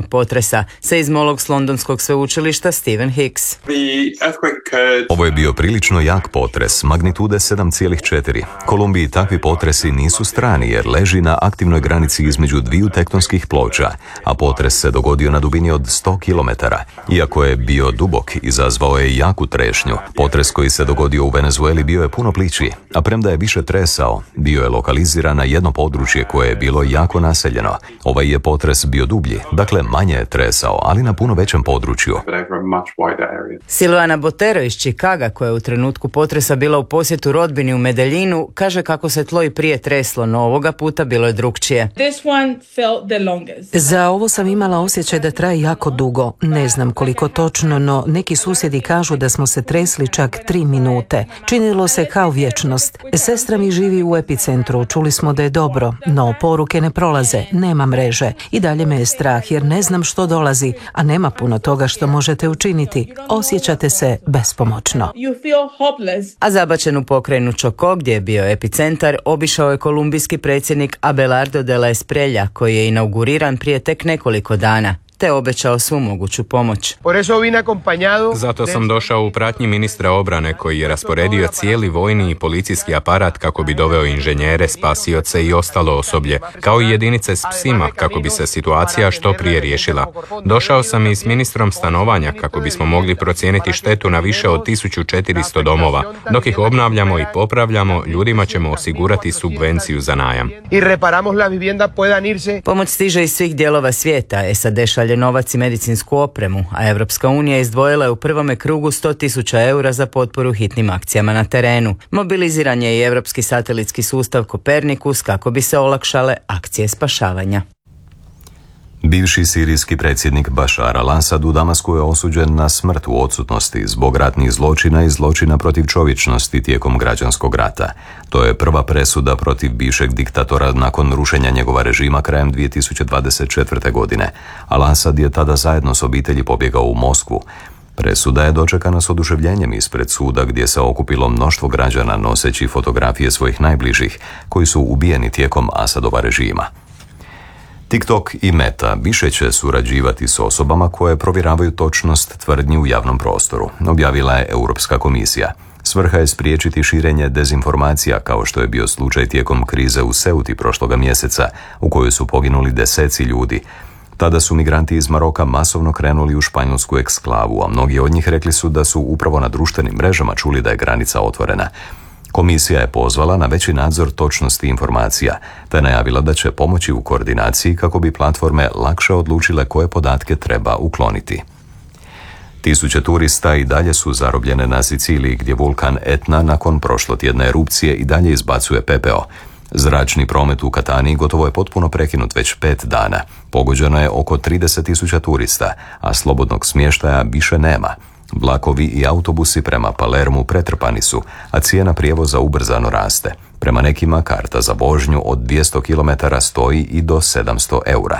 ozbiljnog potresa, seizmolog s londonskog sveučilišta Stephen Hicks. Ovo je bio prilično jak potres, magnitude 7,4. Kolumbiji takvi potresi nisu strani jer leži na aktivnoj granici između dviju tektonskih ploča, a potres se dogodio na dubini od 100 km. Iako je bio dubok, izazvao je jaku trešnju. Potres koji se dogodio u Venezueli bio je puno plići, a premda je više tresao, bio je lokaliziran na jedno područje koje je bilo jako naseljeno. Ovaj je potres bio dublji, dakle manje je tresao, ali na puno većem području. Silvana Botero iz Chicaga, koja je u trenutku potresa bila u posjetu rodbini u Medeljinu, kaže kako se tlo i prije treslo, no ovoga puta bilo je drukčije. Za ovo sam imala osjećaj da traje jako dugo. Ne znam koliko točno, no neki susjedi kažu da smo se tresli čak 3 minute. Činilo se kao vječnost. Sestra mi živi u epicentru, čuli smo da je dobro, no poruke ne prolaze, nema mreže. I dalje me je strah jer ne znam što dolazi, a nema puno toga što možete učiniti. Osjećate se bespomoćno. A zabačenu pokrajinu Chocó, gdje je bio epicentar, obišao je kolumbijski predsjednik Abelardo de la Espriella, koji je inauguriran prije tek nekoliko dana, te obećao svu moguću pomoć. Zato sam došao u pratnji ministra obrane koji je rasporedio cijeli vojni i policijski aparat kako bi doveo inženjere, spasioce i ostalo osoblje, kao i jedinice s psima kako bi se situacija što prije riješila. Došao sam i s ministrom stanovanja kako bismo mogli procijeniti štetu na više od 1400 domova. Dok ih obnavljamo i popravljamo, ljudima ćemo osigurati subvenciju za najam. Pomoć stiže iz svih dijelova svijeta. SAD šalje novac i medicinsku opremu, a Europska unija izdvojila je u prvome krugu 100.000 eura za potporu hitnim akcijama na terenu. Mobiliziran je i europski satelitski sustav Kopernikus kako bi se olakšale akcije spašavanja. Bivši sirijski predsjednik Bashar al-Assad u Damasku je osuđen na smrt u odsutnosti zbog ratnih zločina i zločina protiv čovječnosti tijekom građanskog rata. To je prva presuda protiv bivšeg diktatora nakon rušenja njegova režima krajem 2024. godine. Al-Assad je tada zajedno s obitelji pobjegao u Moskvu. Presuda je dočekana s oduševljenjem ispred suda gdje se okupilo mnoštvo građana noseći fotografije svojih najbližih koji su ubijeni tijekom Asadova režima. TikTok i Meta više će surađivati s osobama koje provjeravaju točnost tvrdnji u javnom prostoru, objavila je Europska komisija. Svrha je spriječiti širenje dezinformacija kao što je bio slučaj tijekom krize u Ceuti prošloga mjeseca u kojoj su poginuli deseci ljudi. Tada su migranti iz Maroka masovno krenuli u španjolsku eksklavu, a mnogi od njih rekli su da su upravo na društvenim mrežama čuli da je granica otvorena. Komisija je pozvala na veći nadzor točnosti informacija, te najavila da će pomoći u koordinaciji kako bi platforme lakše odlučile koje podatke treba ukloniti. Tisuće turista i dalje su zarobljene na Siciliji gdje vulkan Etna nakon prošlotjedne erupcije i dalje izbacuje pepeo. Zračni promet u Kataniji gotovo je potpuno prekinut već 5 dana. Pogođeno je oko 30.000 turista, a slobodnog smještaja više nema. Vlakovi i autobusi prema Palermu pretrpani su, a cijena prijevoza ubrzano raste. Prema nekima karta za vožnju od 200 km stoji i do 700 eura.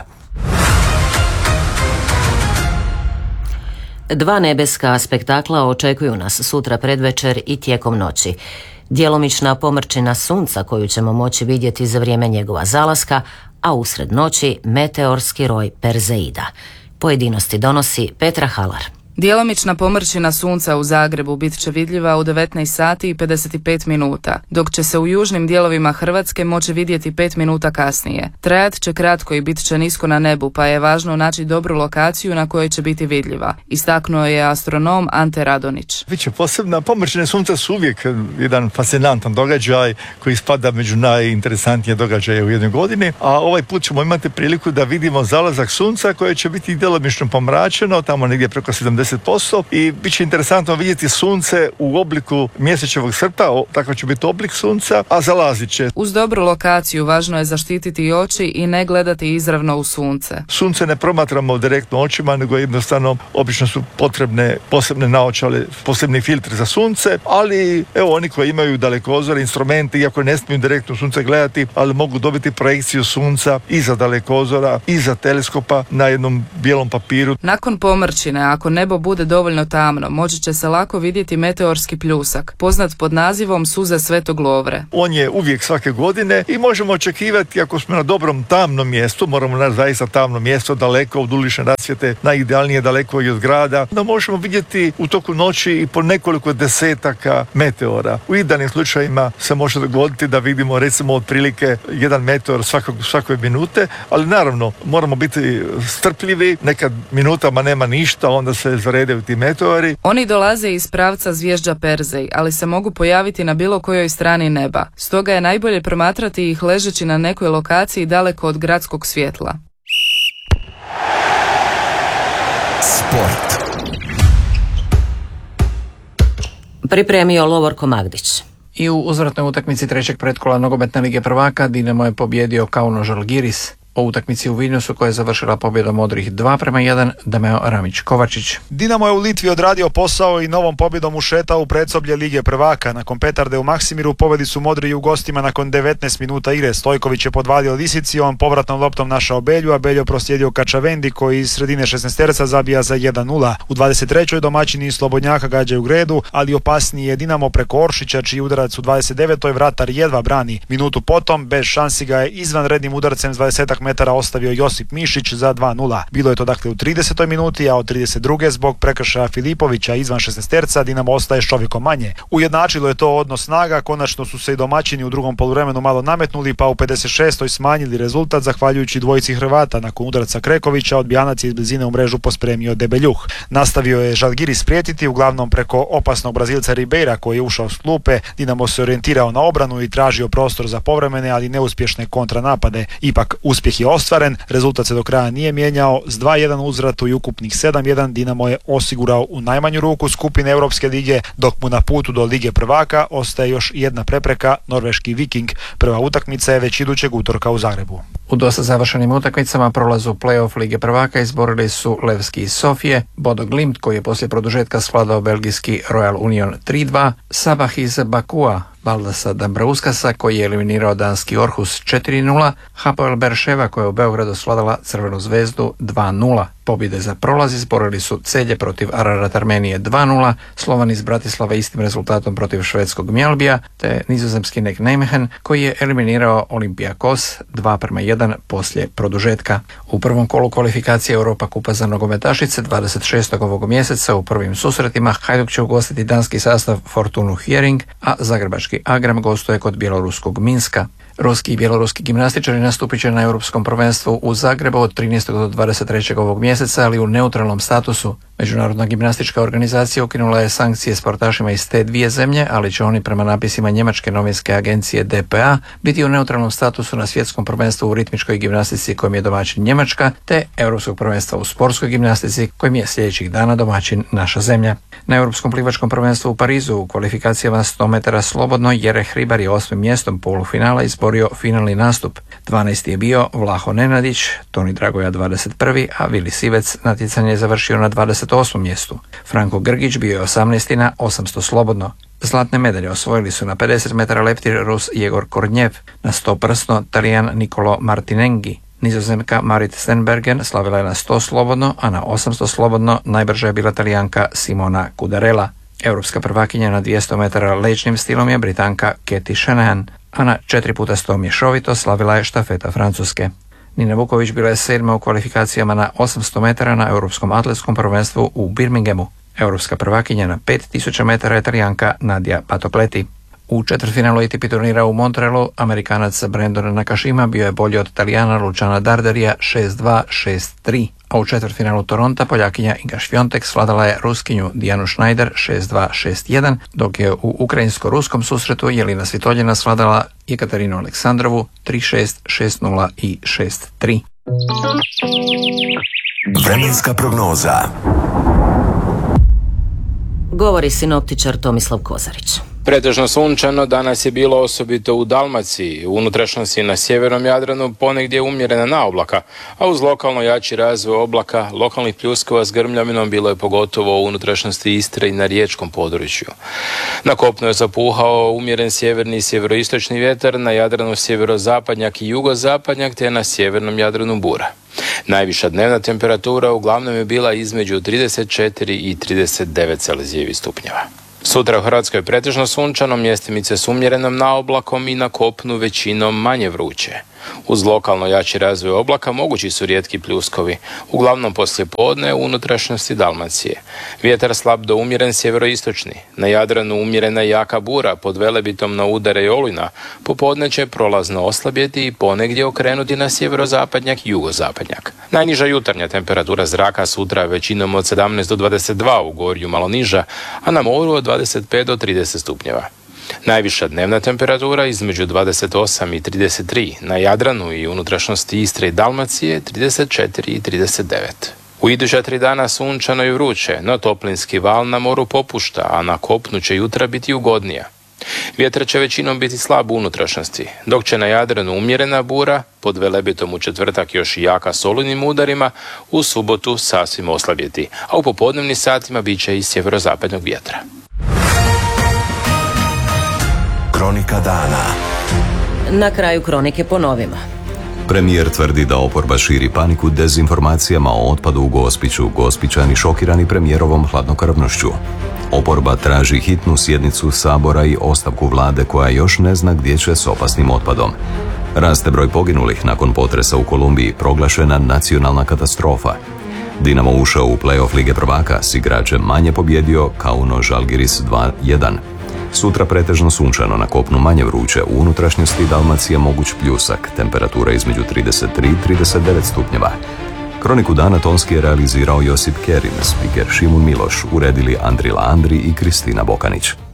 2 nebeska spektakla očekuju nas sutra predvečer i tijekom noći. Djelomična pomrčina sunca koju ćemo moći vidjeti za vrijeme njegova zalaska, a usred noći meteorski roj Perzeida. Pojedinosti donosi Petra Halar. Djelomična pomrčina sunca u Zagrebu bit će vidljiva u 19 sati i 55 minuta, dok će se u južnim dijelovima Hrvatske moći vidjeti 5 minuta kasnije. Trajat će kratko i bit će nisko na nebu, pa je važno naći dobru lokaciju na kojoj će biti vidljiva, istaknuo je astronom Ante Radonić. Biće posebna, pomrčine sunca su uvijek jedan fascinantan događaj koji spada među najinteresantnije događaje u jednoj godini, a ovaj put ćemo imati priliku da vidimo zalazak sunca koje će biti djelomično pomračeno, tamo negdje preko 70%, i bit će interesantno vidjeti sunce u obliku mjesečevog srta, takav će biti oblik sunca, a zalazit će. Uz dobru lokaciju važno je zaštititi oči i ne gledati izravno u sunce. Sunce ne promatramo direktno očima, nego jednostavno obično su potrebne posebne naočale, posebni filtri za sunce, ali evo oni koji imaju dalekozor, instrumenti, iako ne smiju direktno sunce gledati, ali mogu dobiti projekciju sunca iza dalekozora, iza teleskopa na jednom bijelom papiru. Nakon pomrčine, ako nebo bude dovoljno tamno, moći će se lako vidjeti meteorski pljusak, poznat pod nazivom suze Svetog Lovre. On je uvijek svake godine i možemo očekivati, ako smo na dobrom tamnom mjestu, moramo naći zaista tamno mjesto, daleko od ulične rasvjete rasvjete, najidealnije daleko i od grada, da možemo vidjeti u toku noći i po nekoliko desetaka meteora. U idealnim slučajima se može dogoditi da vidimo recimo otprilike jedan meteor svakoj minute, ali naravno moramo biti strpljivi, nekad minutama nema ništa, onda se zaredaju ti meteori. Oni dolaze iz pravca zvježđa Perzej, ali se mogu pojaviti na bilo kojoj strani neba. Stoga je najbolje promatrati ih ležeći na nekoj lokaciji daleko od gradskog svjetla. Sport. Pripremio Lovorko Magdić. I u uzvratnoj utakmici trećeg pretkola nogometne lige prvaka Dinamo je pobjedio Kauno Žalgiris. O utakmici u Vilniusu koja je završila pobjedom modrih 2:1, Dameo Ramić-Kovačić. Dinamo je u Litvi odradio posao i novom pobjedom ušetao u predsoblje lige prvaka. Nakon petarde u Maksimiru pobjedi su modri u gostima nakon 19 minuta igre. Stojković je podvalio Lisici, on povratnom loptom našao Belju, a Beljo proslijedio Kačavendi koji iz sredine 16terca zabija za 1:0. U 23. domaćini Slobodnjaka gađaju Gredu, ali opasniji je Dinamo preko Oršića čiji udarac u 29. vratar jedva brani. Minutu potom bez šansi ga je izvanrednim udarcem s 20 metara ostavio Josip Mišić za 2:0. Bilo je to dakle u 30. minuti, a od 32. zbog prekršaja Filipovića izvan 16terca Dinamo ostaje s čovjekom manje. Ujednačilo je to odnos snaga, konačno su se i domaćini u drugom poluvremenu malo nametnuli, pa u 56. smanjili rezultat zahvaljujući dvojici Hrvata. Nakon udarca Krekovića Odbijanac je iz blizine u mrežu pospremio Debeljuh. Nastavio je Žalgiris prijetiti, uglavnom preko opasnog Brazilca Ribeira koji je ušao s klupe. Dinamo se orijentirao na obranu i tražio prostor za povremene, ali neuspješne kontranapade. Ipak uspjeh je ostvaren, rezultat se do kraja nije mijenjao, s 2:1 uzvratu i ukupnih 7:1 Dinamo je osigurao u najmanju ruku skupine Europske lige, dok mu na putu do Lige prvaka ostaje još jedna prepreka, norveški Viking. Prva utakmica je već idućeg utorka u Zagrebu. U dosta završenim utakmicama prolazu play-off Lige prvaka izborili su Levski iz Sofije, Bodo Glimt koji je poslije produžetka svladao belgijski Royal Union 3:2, Sabah iz Bakua Valdasa Dambrauskasa koji je eliminirao danski Orhus 4:0, Hapoel Berševa koja je u Beogradu svladala Crvenu zvezdu 2:0. Pobjede za prolaz izborili su Celje protiv Ararat Armenije 2:0, Slovan iz Bratislava istim rezultatom protiv švedskog Mjelbija, te nizozemski Nek Nijmegen koji je eliminirao Olympiakos 2:1 poslije produžetka. U prvom kolu kvalifikacije Europa kupa za nogometašice 26. ovog mjeseca u prvim susretima Hajduk će ugostiti danski sastav Fortunu Hjering, a zagrebački Agram gostuje kod bjeloruskog Minska. Ruski i bjeloruski gimnastičari nastupit će na Europskom prvenstvu u Zagrebu od 13. do 23. ovog mjeseca, ali u neutralnom statusu. Međunarodna gimnastička organizacija ukinula je sankcije sportašima iz te dvije zemlje, ali će oni prema napisima njemačke novinske agencije DPA biti u neutralnom statusu na svjetskom prvenstvu u ritmičkoj gimnastici kojim je domaćin Njemačka, te Europskog prvenstva u sportskoj gimnastici kojim je sljedećih dana domaćin naša zemlja. Na Europskom plivačkom prvenstvu u Parizu u kvalifikacijama 100 metara slobodno Jereh Hribar je 8. mjestom polufinala izborio finalni nastup. 12. je bio Vlaho Nenadić, Toni Dragoja 21. a Vili Sivec natjecanje je završio na 28. mjestu. Franko Grgić bio je 18. na 800 slobodno. Zlatne medalje osvojili su na 50 metara leptir Rus Jegor Kornjev, na 100 prsno Talijan Nicolo Martinengi. Nizozemka Marit Stenbergen slavila je na 100 slobodno, a na 800 slobodno najbrža je bila Talijanka Simona Kudarela. Europska prvakinja na 200 metara leđnim stilom je Britanka Katie Shanahan, a na 4x100 mješovito slavila je štafeta Francuske. Nina Vuković bila je 7. u kvalifikacijama na 800 metara na Europskom atletskom prvenstvu u Birminghamu. Europska prvakinja na 5000 metara je Talijanka Nadia Patokleti. U četvrtfinalu ATP turnira u Montrealu Amerikanac Brandon Nakashima bio je bolji od Talijana Luciana Dardarija 6:2, 6:3, a u četvrtfinalu Toronta Poljakinja Iga Švjontek svladala je Ruskinju Dijanu Schneider 6:2, 6:1, dok je u ukrajinsko-ruskom susretu Jelina Svitoljina svladala Jekaterinu Aleksandrovu 3:6, 6:0 i 6:3. Vremenska prognoza. Govori sinoptičar Tomislav Kozarić. Pretežno sunčano danas je bilo osobito u Dalmaciji, u unutrašnjosti na sjevernom Jadranu ponegdje umjerena naoblaka, a uz lokalno jači razvoj oblaka, lokalnih pljuskova s grmljavinom bilo je pogotovo u unutrašnjosti Istre i na riječkom području. Na kopnu je zapuhao umjeren sjeverni i sjeveroistočni vjetar, na Jadranu sjeverozapadnjak i jugozapadnjak te na sjevernom Jadranu bura. Najviša dnevna temperatura uglavnom je bila između 34 i 39 celzijevih stupnjeva. Sutra u Hrvatskoj pretežno sunčano, mjestimice s umjerenom naoblakom i na kopnu većinom manje vruće. Uz lokalno jači razvoj oblaka mogući su rijetki pljuskovi, uglavnom poslije podne u unutrašnjosti Dalmacije. Vjetar slab do umjeren sjeveroistočni. Na Jadranu umjerena jaka bura pod Velebitom na udare i olujna. Popodne će prolazno oslabjeti i ponegdje okrenuti na sjeverozapadnjak i jugozapadnjak. Najniža jutarnja temperatura zraka sutra većinom od 17 do 22, u Gorju malo niža, a na moru od 25 do 30 stupnjeva. Najviša dnevna temperatura između 28 i 33, na Jadranu i unutrašnjosti Istre i Dalmacije 34 i 39. U iduća 3 dana sunčano i vruće, no toplinski val na moru popušta, a na kopnu će jutra biti ugodnija. Vjetar će većinom biti slab u unutrašnjosti, dok će na Jadranu umjerena bura, pod Velebitom u četvrtak još jaka s olujnim udarima, u subotu sasvim oslabjeti, a u popodnevnim satima bit će i sjeverozapadnog vjetra. Kronika dana. Na kraju kronike ponovimo. Premijer tvrdi da oporba širi paniku dezinformacijama o otpadu u Gospiću. Gospićani šokirani premijerovom hladnokrvnošću. Oporba traži hitnu sjednicu Sabora i ostavku vlade koja još ne zna gdje će s opasnim otpadom. Raste broj poginulih nakon potresa u Kolumbiji, proglašena nacionalna katastrofa. Dinamo ušao u play-off Lige prvaka, s igračem manje pobjedio Kauno Žalgiris 2-1. Sutra pretežno sunčano, na kopnu manje vruće, u unutrašnjosti Dalmacije moguć pljusak, temperatura između 33 i 39 stupnjeva. Kroniku dana tonski je realizirao Josip Kerin, spiker Šimun Miloš, uredili Andrila Andri i Kristina Bokanić.